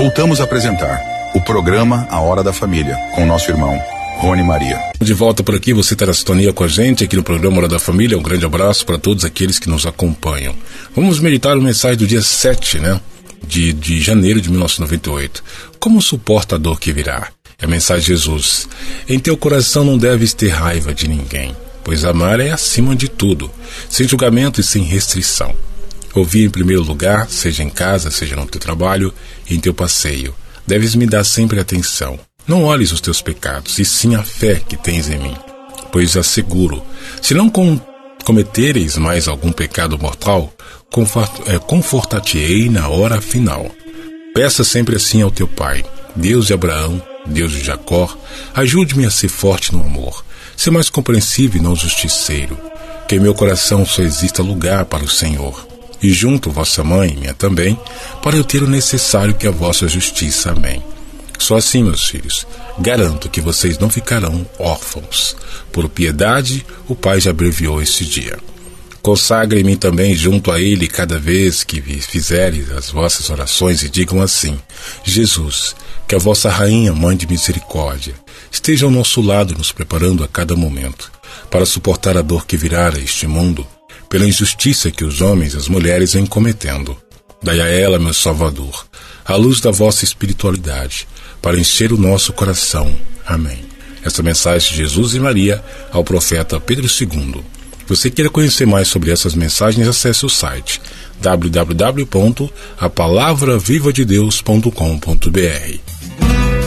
Voltamos a apresentar o programa A Hora da Família, com nosso irmão Rony Maria. De volta por aqui, você está na sintonia com a gente aqui no programa Hora da Família. Um grande abraço para todos aqueles que nos acompanham. Vamos meditar a mensagem do dia 7, de janeiro de 1998. Como suporta a dor que virá? É a mensagem de Jesus. Em teu coração não deves ter raiva de ninguém, pois amar é acima de tudo, sem julgamento e sem restrição. Ouvir em primeiro lugar, seja em casa, seja no teu trabalho, em teu passeio. Deves me dar sempre atenção. Não olhes os teus pecados, e sim a fé que tens em mim. Pois asseguro, se não cometereis mais algum pecado mortal, confortar-te-ei na hora final. Peça sempre assim ao teu Pai, Deus de Abraão, Deus de Jacó, ajude-me a ser forte no amor, ser mais compreensivo e não justiceiro, que em meu coração só exista lugar para o Senhor, e junto vossa mãe, minha também, para eu ter o necessário que a vossa justiça. Amém. Só assim, meus filhos, garanto que vocês não ficarão órfãos. Por piedade, o Pai já abreviou este dia. Consagrem-me também junto a Ele cada vez que fizerem as vossas orações e digam assim: Jesus, que a vossa Rainha, Mãe de Misericórdia, esteja ao nosso lado nos preparando a cada momento, para suportar a dor que virá a este mundo, pela injustiça que os homens e as mulheres vêm cometendo. Dai a ela, meu Salvador, a luz da vossa espiritualidade, para encher o nosso coração. Amém. Esta mensagem de Jesus e Maria ao profeta Pedro II. Se você queira conhecer mais sobre essas mensagens, acesse o site www.apalavravivadedeus.com.br.